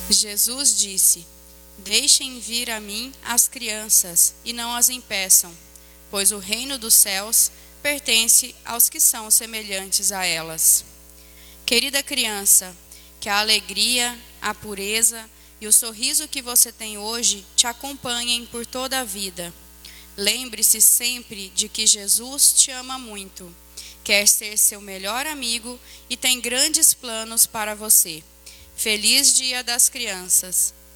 Jesus disse: Deixem vir a mim as crianças e não as impeçam, pois o reino dos céus pertence aos que são semelhantes a elas. Querida criança, que a alegria, a pureza e o sorriso que você tem hoje te acompanhem por toda a vida. Lembre-se sempre de que Jesus te ama muito, quer ser seu melhor amigo e tem grandes planos para você. Feliz Dia das Crianças!